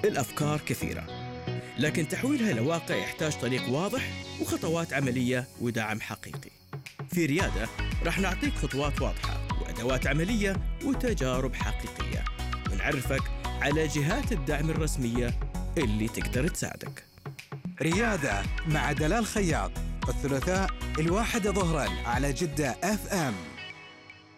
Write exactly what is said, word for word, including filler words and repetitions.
الأفكار كثيرة، لكن تحويلها إلى واقع يحتاج طريق واضح وخطوات عملية ودعم حقيقي. في ريادة رح نعطيك خطوات واضحة وأدوات عملية وتجارب حقيقية، ونعرفك على جهات الدعم الرسمية اللي تقدر تساعدك. ريادة مع دلال خياط، الثلاثاء الواحدة ظهراً على جدة اف ام.